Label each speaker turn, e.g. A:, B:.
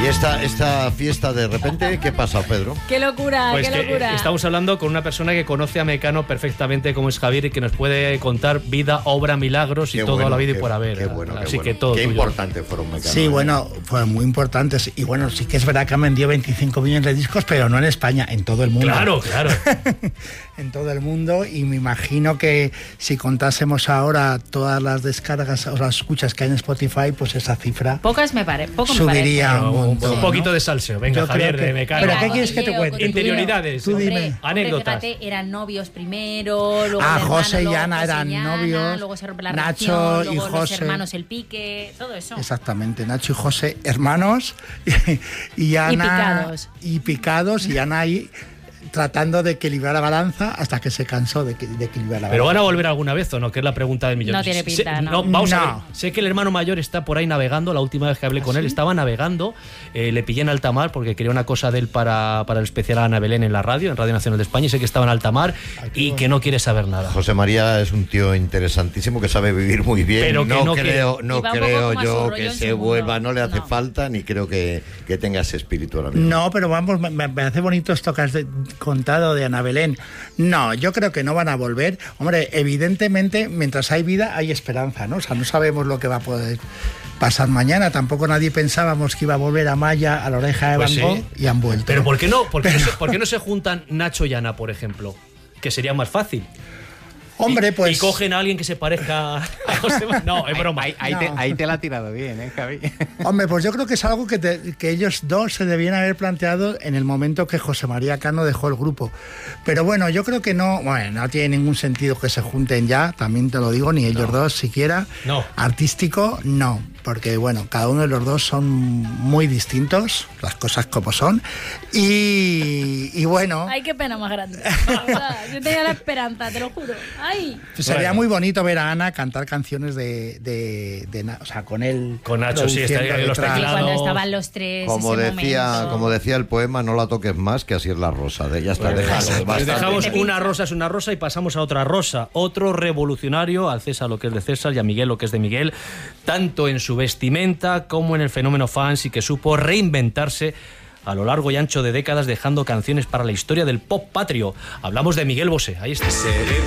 A: esta fiesta de repente, ¿qué pasa, Pedro?
B: ¡Qué locura,
C: Pues
B: qué locura!
C: Estamos hablando con una persona que conoce a Mecano perfectamente, como es Javier, y que nos puede contar vida, obra, milagros y todo a la vida y por haber.
A: Qué bueno,
C: Así
A: qué
C: que todo
A: qué
C: tuyo.
A: importante fueron Mecano.
D: Sí, bueno, fueron muy importantes. Y bueno, sí que es verdad que han vendido 25 millones de discos, pero no en España, en todo el mundo.
C: Claro, claro.
D: En todo el mundo, y me imagino que si contásemos ahora todas las descargas o las escuchas que hay en Spotify, pues esa cifra
B: Pocas me parece.
D: subiría
C: Pero
D: un montón.
C: un poquito
D: ¿no?
C: de salseo. Venga,
D: Yo
C: Javier,
D: creo que-
C: de Mecano.
D: ¿Pero qué quieres que te cuente?
C: Interioridades.
D: Tú dime.
B: Hombre,
C: Anécdotas.
B: fíjate, eran novios primero, luego
D: Ah,
B: el
D: José y
B: luego
D: Ana
B: José
D: eran
B: y Ana,
D: novios,
B: luego se rompe la
D: Nacho
B: relación,
D: y
B: luego los
D: José.
B: hermanos el pique, todo eso.
D: Exactamente, Nacho y José, hermanos, y Ana...
B: picados.
D: Y Ana ahí tratando de equilibrar la balanza hasta que se cansó de equilibrar la
C: ¿Pero van
D: balanza.
C: a volver alguna vez o no? Que es la pregunta del millón.
B: No tiene pinta, ¿no?
C: Vamos a
D: No.
C: ver. Sé que el hermano mayor está por ahí navegando. La última vez que hablé con él estaba navegando. Le pillé en alta mar porque quería una cosa de él para el especial a Ana Belén en la radio, en Radio Nacional de España. Y sé que estaba en alta mar y que no quiere saber nada.
A: José María es un tío interesantísimo que sabe vivir muy bien.
C: Pero que no
A: creo
B: Y va un poco como a su
A: yo
B: rollo
A: que
B: en
A: se
B: su mundo.
A: vuelva, no le hace
B: No.
A: falta, ni creo que tenga ese espíritu ahora mismo.
D: No, pero vamos, me hace bonito esto que has contado de Ana Belén. No, yo creo que no van a volver. Hombre, evidentemente, mientras hay vida, hay esperanza, ¿no? O sea, no sabemos lo que va a poder pasar mañana. Tampoco nadie pensábamos que iba a volver Amaya a la oreja de
C: Pues
D: Van Gogh
C: sí.
D: y han vuelto.
C: Pero ¿por qué no? ¿Por qué no se juntan Nacho y Ana, por ejemplo? Que sería más fácil.
D: Hombre, pues...
C: Y cogen a alguien que se parezca a José María. No, es broma.
E: Ahí te la ha tirado bien, Javi.
D: Hombre, pues yo creo que es algo que ellos dos se debían haber planteado en el momento que José María Cano dejó el grupo. Pero bueno, yo creo que no tiene ningún sentido que se junten ya, también te lo digo, ni ellos dos siquiera.
C: No.
D: Artístico, no, porque bueno, cada uno de los dos son muy distintos, las cosas como son. Y bueno,
B: Ay, qué pena más grande. O sea, yo tenía la esperanza, te lo juro. Ay.
D: pues sería
C: Bueno.
D: muy bonito ver a Ana cantar canciones o sea, con él.
C: Con Nacho, sí, estaría en los
D: detrás.
B: Y
C: teclados.
B: cuando estaban los tres,
A: Como
B: ese
A: decía
B: momento.
A: el poema, no la toques más, que así es la rosa. Ya está,
C: Pues
A: déjalo, bastante.
C: dejamos una rosa es una rosa y pasamos a otra rosa. Otro revolucionario, al César lo que es de César y a Miguel lo que es de Miguel, tanto en su vestimenta como en el fenómeno fans, y que supo reinventarse a lo largo y ancho de décadas, dejando canciones para la historia del pop patrio. Hablamos de Miguel Bosé. Ahí está.